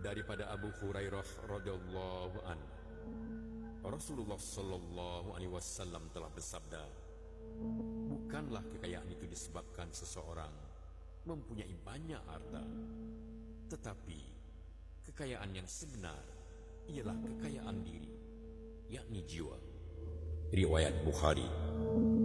daripada Abu Hurairah radhiyallahu anhu, Rasulullah sallallahu alaihi wasallam telah bersabda, bukanlah kekayaan itu disebabkan seseorang mempunyai banyak harta, tetapi kekayaan yang sebenar ialah kekayaan diri, yakni jiwa. Riwayat Bukhari.